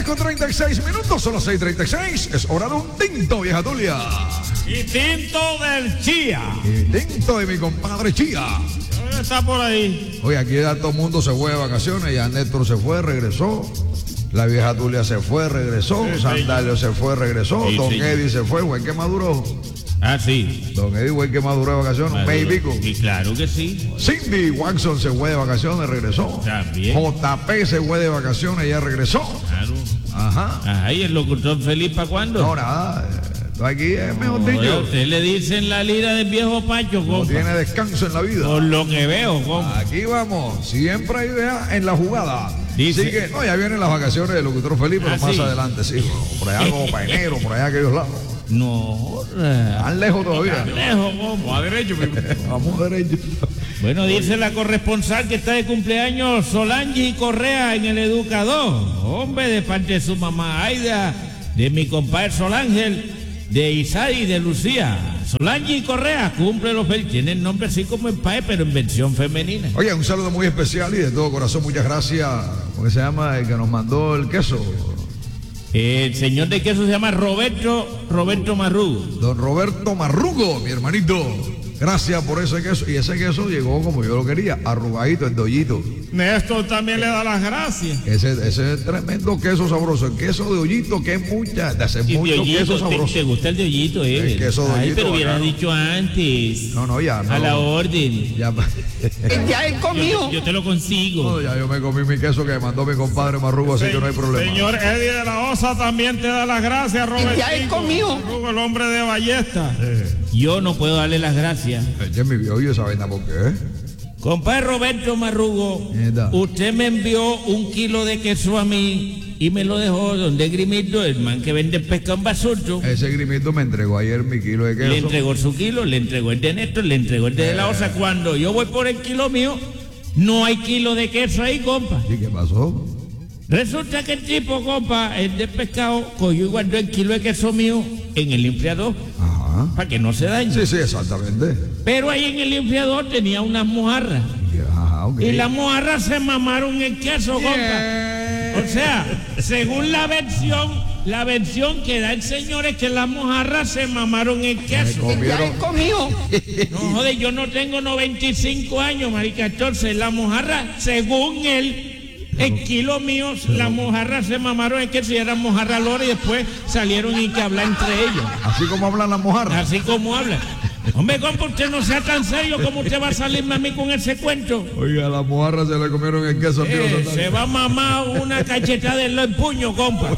con 36 minutos, son las 6:36. Es hora de un tinto, vieja Tulia. Y tinto del Chía. Y tinto de mi compadre Chía. Está por ahí. Oye, aquí ya todo el mundo se fue de vacaciones. Ya Néstor se fue, regresó. La vieja Tulia se fue, regresó. Sí, Sandalio se fue, regresó. Sí, Don sí. Eddie se fue. Güey, que maduró. Ah, sí. Don Eddie, güey, que maduró de vacaciones. Un mes y pico. Y claro que sí. Cindy Watson se fue de vacaciones, regresó. También. JP se fue de vacaciones, ya regresó. Claro. Ajá. Ajá, ¿y el locutor feliz para cuándo? No, nada. Aquí es mejor Oye, dicho. usted le dicen la lira del viejo Pacho, No compa. tiene descanso en la vida. Por lo que veo, compa. Aquí vamos, siempre hay idea en la jugada. Dice- Así que, no, ya vienen las vacaciones del locutor feliz, pero Ah, más sí. adelante, sí. Por allá como para enero, por allá aquellos lados. No, Tan lejos todavía. lejos, compa. A derecho, Vamos derecho. Bueno, dice la corresponsal que está de cumpleaños Solange Correa en el Educador. Hombre, de parte de su mamá Aida, de mi compadre Solángel, de Isai y de Lucía. Solange Correa cumple los felices. Tiene el nombre así como el PAE, pero en versión femenina. Oye, un saludo muy especial y de todo corazón, muchas gracias. ¿Cómo se llama? El que nos mandó el queso. El señor de queso se llama Roberto Marrugo. Don Roberto Marrugo, mi hermanito. Gracias por ese queso. Y ese queso llegó como yo lo quería, arrugadito, el dollito. Néstor también le da las gracias. Ese es tremendo queso sabroso. El queso de ollito, que es mucha, de hacer Y de mucho hoyito, queso sabroso. ¿te gusta el de hoyito, El queso de Ay, hoyito, pero hubieras bacano. dicho antes. No, ya no. A la orden. Ya, Ya he comido. Yo te lo consigo. no, ya yo me comí mi queso que me mandó mi compadre Marrugo, así que no hay problema. Señor Eddie de la Osa también te da las gracias, Roberto. Ya he comido. El hombre de ballesta. Yo no puedo darle las gracias. Ya mi viejo, esa vaina, ¿por qué? Compadre Roberto Marrugo, Mierda. usted me envió 1 kilo de queso a mí y me lo dejó donde Grimito, el man que vende pescado en basurto. Ese grimito me entregó ayer mi kilo de queso. Le entregó su kilo, le entregó el de Néstor, le entregó el de la Osa. Cuando yo voy por el kilo mío, no hay kilo de queso ahí, compa. ¿Y qué pasó? Resulta que el tipo, compa, el de pescado, cogió y guardó el kilo de queso mío en el enfriador Ajá. para que no se dañe. Sí, exactamente. Pero ahí en el enfriador tenía unas mojarras. Ajá, ok. Y las mojarras se mamaron el queso, compa. O sea, según la versión que da el señor es que las mojarras se mamaron el queso. Ya he comido. No, joder, yo no tengo 95 años, marica. Entonces, la mojarra, según él, el kilo mío, las mojarras se mamaron el queso y eran mojarra lora y después salieron y que hablar entre ellos. Así como hablan las mojarras. Así como habla. Hombre, compa, usted no sea tan serio como usted va a salirme a mí con ese cuento. Oiga, las mojarras se le comieron el queso. tío, Se va a mamar una cachetada en el puño, compa.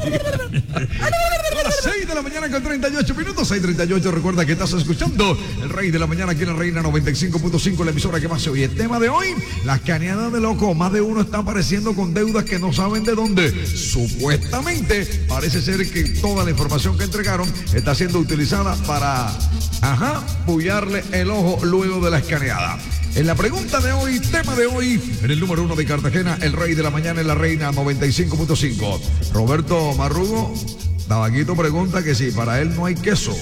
A las 6 de la mañana con 38 minutos, 6:38. Recuerda que estás escuchando El Rey de la Mañana aquí en la Reina 95.5, la emisora que más se oye. El tema de hoy, las cañadas de loco. Más de uno está apareciendo con deudas que no saben de dónde. Supuestamente, parece ser que toda la información que entregaron está siendo utilizada para, pullarle el ojo luego de la escaneada. En la pregunta de hoy, tema de hoy, en el número 1 de Cartagena, El Rey de la Mañana en la Reina 95.5. Roberto Marrugo, Tabaquito pregunta que si para él no hay queso.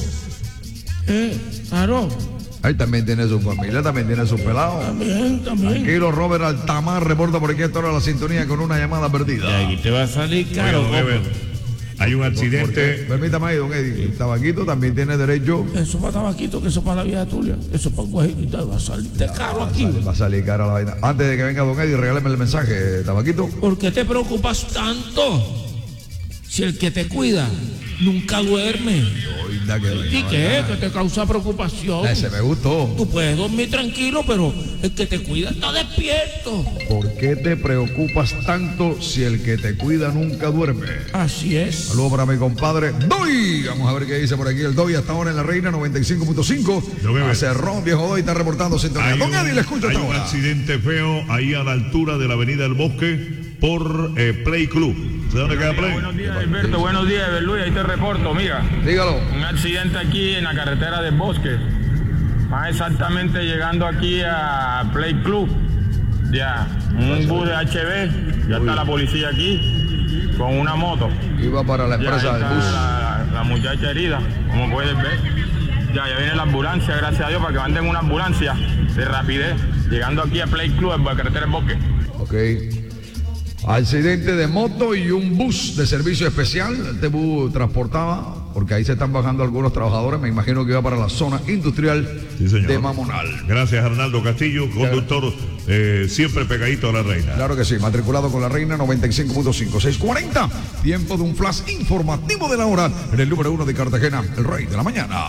Claro. Él también tiene su familia, también tiene su pelado. También. Tranquilo, Robert Altamar reporta por aquí esta hora la sintonía con una llamada perdida. Aquí te va a salir caro, Oiga, don Ever, compa. hay un accidente. Permítame ahí, don Eddie. El Tabaquito también tiene derecho. Eso para Tabaquito, que eso para la vieja Tulia. Eso para Guajirita, va a salir de caro aquí. Va a salir cara la vaina. Antes de que venga don Eddie, regáleme el mensaje, Tabaquito. ¿Por qué te preocupas tanto? Si el que te cuida nunca duerme. Oiga, que ¿Y qué? ¿Que te causa preocupación? ese me gustó. Tú puedes dormir tranquilo, pero el que te cuida está despierto. ¿Por qué te preocupas tanto si el que te cuida nunca duerme? Así es. Saludos para mi compadre Doy. Vamos a ver qué dice por aquí el Doy hasta ahora en la Reina 95.5. Don Ever. Cerrón, viejo Doy, está reportando sintonía. Don Eddie, le escucho hay hasta un ahora. accidente feo ahí a la altura de la Avenida del Bosque por Play Club. ¿De dónde queda Play? Buenos días, Alberto. Buenos días, Luis. Ahí te reporto, mira. Dígalo. Un accidente aquí en la carretera del Bosque. Más exactamente llegando aquí a Play Club. Ya, un bus de HB. Ya está la policía aquí con una moto. Iba para la Ya empresa del está bus. la muchacha herida, como puedes ver. Ya viene la ambulancia, gracias a Dios, para que manden una ambulancia de rapidez. Llegando aquí a Play Club, en la carretera del Bosque. Ok. Accidente de moto y un bus de servicio especial. Este bus transportaba, porque ahí se están bajando algunos trabajadores, me imagino que iba para la zona industrial de Mamonal. Gracias, Arnaldo Castillo, conductor siempre pegadito a la reina. Claro que sí, matriculado con la reina 95.5, 640. Tiempo de un flash informativo de la hora en el número 1 de Cartagena, el rey de la mañana.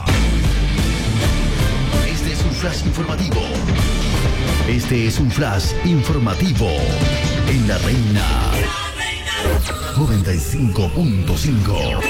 Este es un flash informativo. Este es un flash informativo en la reina 95.5.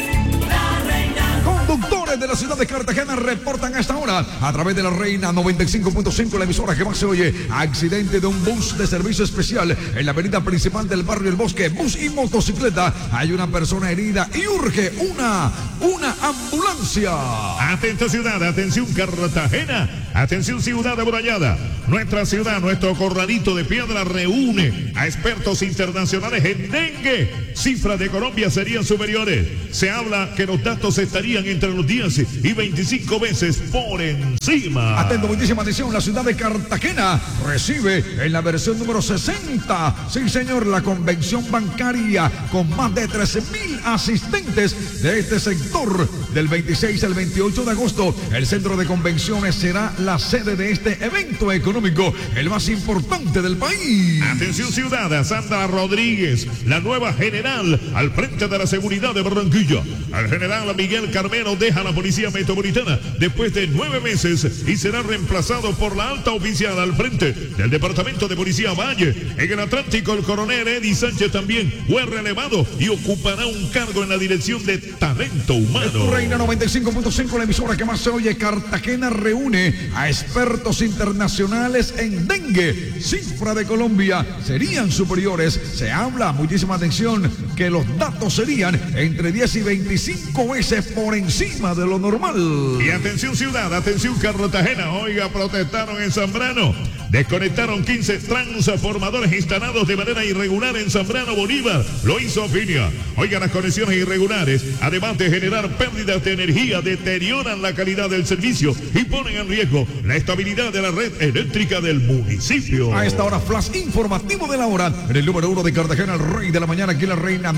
Conductores de la ciudad de Cartagena reportan a esta hora a través de la reina 95.5, la emisora que más se oye. Accidente de un bus de servicio especial en la avenida principal del barrio El Bosque. Bus y motocicleta. Hay una persona herida y urge una ambulancia. Atenta ciudad, atención Cartagena, atención ciudad amurallada. Nuestra ciudad, nuestro corralito de piedra reúne a expertos internacionales en dengue. Cifras de Colombia serían superiores. Se habla que los datos estarían entre los 10 y 25 veces por encima. Atento, muchísima atención. La ciudad de Cartagena recibe en la versión número 60, sí señor, la convención bancaria con más de 13,000 asistentes de este sector. Del 26 al 28 de agosto, el centro de convenciones será la sede de este evento económico, el más importante del país. Atención ciudad, Sandra Rodríguez, la nueva general al frente de la seguridad de Barranquilla. El general Miguel Carmelo deja la policía metropolitana después de 9 meses y será reemplazado por la alta oficial al frente del departamento de policía Valle. En el Atlántico, el coronel Eddie Sánchez también fue relevado y ocupará un cargo en la dirección de talento humano. Reina 95.5, la emisora que más se oye. Cartagena reúne a expertos internacionales en dengue. Cifra de Colombia serían superiores. Se habla, muchísima atención, que los datos serían entre 10 y 25 veces por encima de lo normal. Y atención ciudad, atención Cartagena, oiga, protestaron en Zambrano. Desconectaron 15 transformadores instalados de manera irregular en Zambrano Bolívar. Lo hizo Finia. Oiga, las conexiones irregulares, además de generar pérdidas de energía, deterioran la calidad del servicio y ponen en riesgo la estabilidad de la red eléctrica del municipio. A esta hora, flash informativo de la hora en el número 1 de Cartagena, el rey de la mañana, aquí en la reina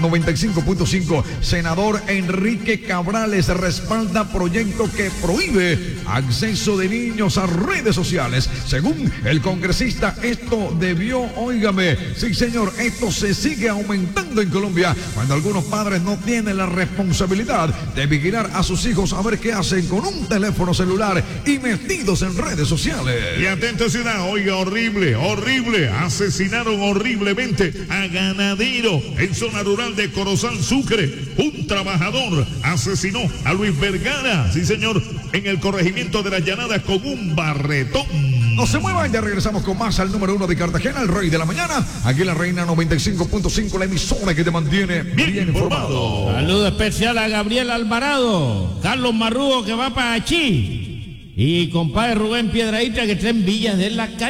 95.5. Senador Enrique Cabrales respalda proyecto que prohíbe acceso de niños a redes sociales. Según el congresista, esto debió, óigame, sí señor, esto se sigue aumentando en Colombia cuando algunos padres no tienen la responsabilidad de vigilar a sus hijos a ver qué hacen con un teléfono celular y metidos en redes sociales. Y atenta ciudad, oiga, horrible, asesinaron horriblemente a ganadero en zona rural de Corozal, Sucre. Un trabajador asesinó a Luis Vergara, sí señor, en el corregimiento de las Llanadas con un barretón. No se muevan, ya regresamos con más al número 1 de Cartagena, el rey de la mañana, aquí en la reina 95.5, la emisora que te mantiene bien informado. Saludo especial a Gabriel Alvarado, Carlos Marrugo que va para Achí y compadre Rubén Piedrahíta que está en Villas de la Caridad.